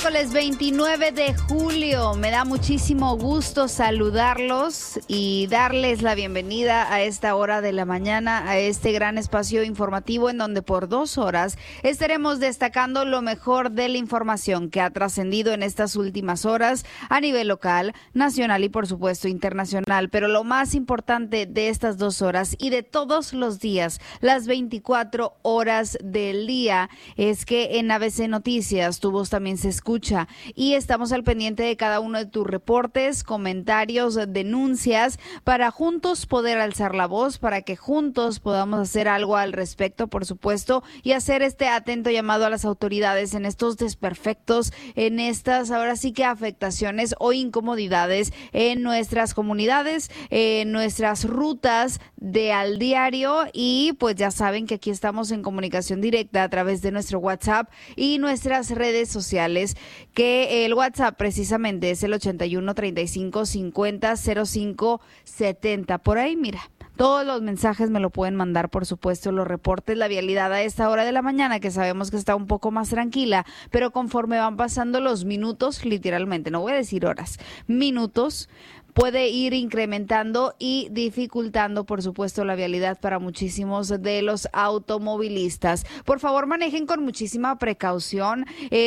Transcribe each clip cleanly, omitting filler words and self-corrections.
miércoles 29 de julio. Me da muchísimo gusto saludarlos y darles la bienvenida a esta hora de la mañana, a este gran espacio informativo en donde por 2 horas estaremos destacando lo mejor de la información que ha trascendido en estas últimas horas a nivel local, nacional y por supuesto internacional. Pero lo más importante de estas 2 horas y de todos los días, las 24 horas del día, es que en ABC Noticias tu voz también se escucha y estamos al pendiente de cada uno de tus reportes, comentarios, denuncias, para juntos poder alzar la voz, para que juntos podamos hacer algo al respecto, por supuesto, y hacer este atento llamado a las autoridades en estos desperfectos, en estas ahora sí que afectaciones o incomodidades en nuestras comunidades, en nuestras rutas de al diario. Y pues ya saben que aquí estamos en comunicación directa a través de nuestro WhatsApp y nuestras redes sociales, que el WhatsApp precisamente es el 81 35 50 05 70. Por ahí, mira, todos los mensajes me lo pueden mandar, por supuesto, los reportes, la vialidad a esta hora de la mañana, que sabemos que está un poco más tranquila, pero conforme van pasando los minutos, literalmente, no voy a decir horas, minutos, puede ir incrementando y dificultando, por supuesto, la vialidad para muchísimos de los automovilistas. Por favor, manejen con muchísima precaución.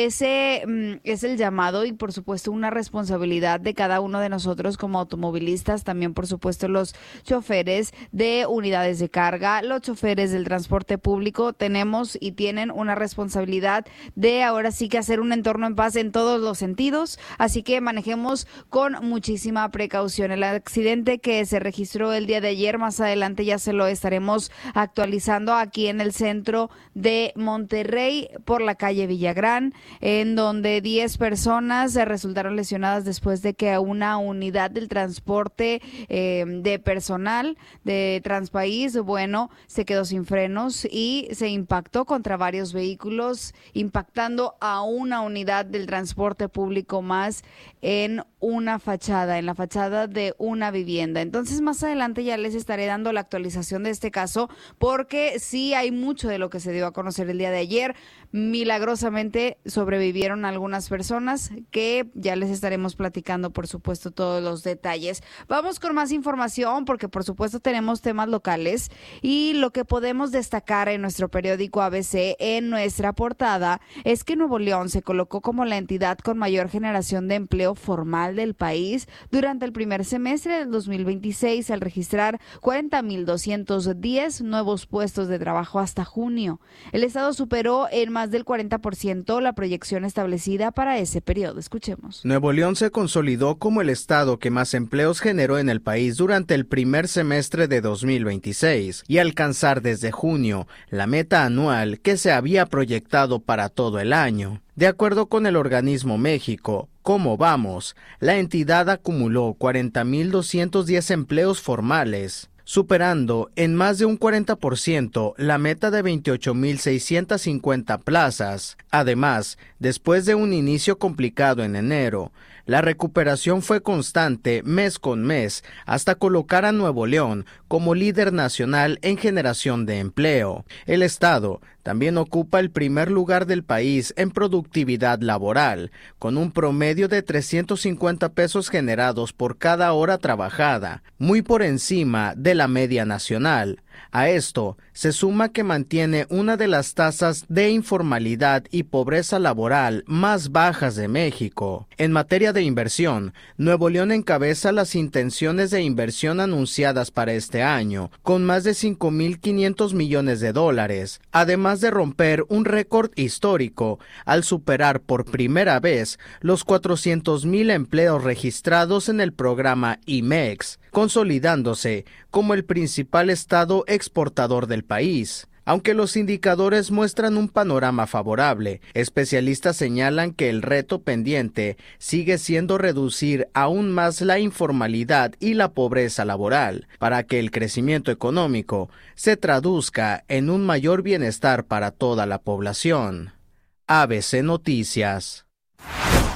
Ese es el llamado y, por supuesto, una responsabilidad de cada uno de nosotros como automovilistas. También, por supuesto, los choferes de unidades de carga, los choferes del transporte público, tenemos y tienen una responsabilidad de ahora sí que hacer un entorno en paz en todos los sentidos. Así que manejemos con muchísima precaución. El accidente que se registró el día de ayer, más adelante ya se lo estaremos actualizando, aquí en el centro de Monterrey, por la calle Villagrán, en donde 10 personas resultaron lesionadas después de que una unidad del transporte de personal de Transpaís, se quedó sin frenos y se impactó contra varios vehículos, impactando a una unidad del transporte público más en la fachada de una vivienda. Entonces, más adelante ya les estaré dando la actualización de este caso, porque sí hay mucho de lo que se dio a conocer el día de ayer. Milagrosamente sobrevivieron algunas personas, que ya les estaremos platicando, por supuesto, todos los detalles. Vamos con más información, porque por supuesto tenemos temas locales y lo que podemos destacar en nuestro periódico ABC en nuestra portada es que Nuevo León se colocó como la entidad con mayor generación de empleo formal del país durante el primer semestre del 2026, al registrar 40,210 nuevos puestos de trabajo hasta junio. El estado superó en más del 40% la proyección establecida para ese periodo. Escuchemos. Nuevo León se consolidó como el estado que más empleos generó en el país durante el primer semestre de 2026 y alcanzar desde junio la meta anual que se había proyectado para todo el año. De acuerdo con el organismo México, ¿Cómo vamos?, la entidad acumuló 40,210 empleos formales, superando en más de un 40% la meta de 28,650 plazas. Además, después de un inicio complicado en enero, la recuperación fue constante mes con mes hasta colocar a Nuevo León como líder nacional en generación de empleo. El estado también ocupa el primer lugar del país en productividad laboral, con un promedio de 350 pesos generados por cada hora trabajada, muy por encima de la media nacional. A esto se suma que mantiene una de las tasas de informalidad y pobreza laboral más bajas de México. En materia de inversión, Nuevo León encabeza las intenciones de inversión anunciadas para este año, con más de 5,500 millones de dólares, además de romper un récord histórico al superar por primera vez los 400,000 empleos registrados en el programa IMEX, consolidándose como el principal estado exportador del país. Aunque los indicadores muestran un panorama favorable, especialistas señalan que el reto pendiente sigue siendo reducir aún más la informalidad y la pobreza laboral, para que el crecimiento económico se traduzca en un mayor bienestar para toda la población. ABC Noticias.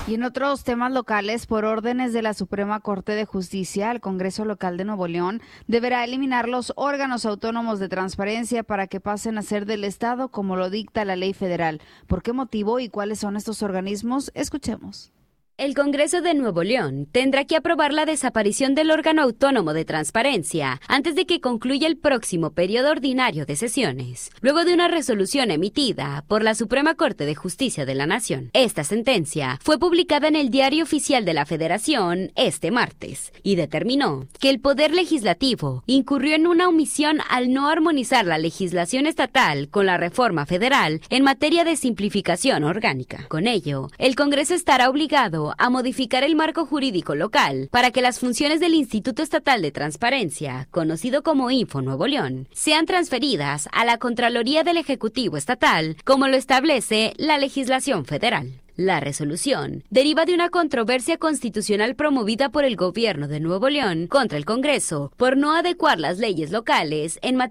Y en otros temas locales, por órdenes de la Suprema Corte de Justicia, el Congreso Local de Nuevo León deberá eliminar los órganos autónomos de transparencia para que pasen a ser del Estado, como lo dicta la ley federal. ¿Por qué motivo y cuáles son estos organismos? Escuchemos. El Congreso de Nuevo León tendrá que aprobar la desaparición del órgano autónomo de transparencia antes de que concluya el próximo periodo ordinario de sesiones, luego de una resolución emitida por la Suprema Corte de Justicia de la Nación. Esta sentencia fue publicada en el Diario Oficial de la Federación este martes y determinó que el Poder Legislativo incurrió en una omisión al no armonizar la legislación estatal con la reforma federal en materia de simplificación orgánica. Con ello, el Congreso estará obligado a modificar el marco jurídico local para que las funciones del Instituto Estatal de Transparencia, conocido como Info Nuevo León, sean transferidas a la Contraloría del Ejecutivo Estatal, como lo establece la legislación federal. La resolución deriva de una controversia constitucional promovida por el gobierno de Nuevo León contra el Congreso por no adecuar las leyes locales en materia